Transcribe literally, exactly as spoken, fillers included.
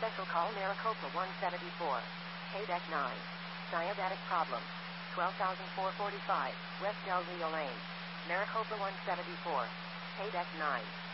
Special call Maricopa one seventy-four. K D E C nine. Diabetic problem. twelve thousand four hundred forty-five, West Del Rio Lane. Maricopa one seventy-four. K D E C nine.